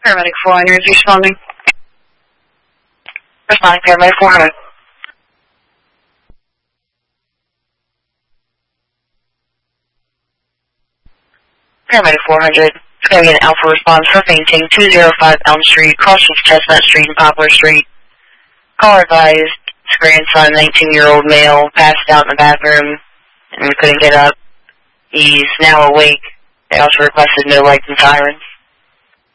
Paramedic 400 is responding. Responding, Paramedic 400. Paramedic 400. It's going to be an Alpha response for fainting, 205 Elm Street, cross with Chestnut Street and Poplar Street. Call advised, his grandson, 19-year-old male, passed out in the bathroom and couldn't get up. He's now awake. They also requested no lights and sirens.